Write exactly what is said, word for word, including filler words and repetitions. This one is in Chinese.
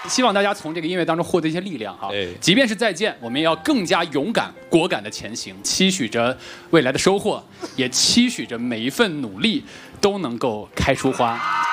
希望大家从这个音乐当中获得一些力量哈。 哎即便是再见，我们也要更加勇敢、果敢的前行，期许着未来的收获，也期许着每一份努力都能够开出花。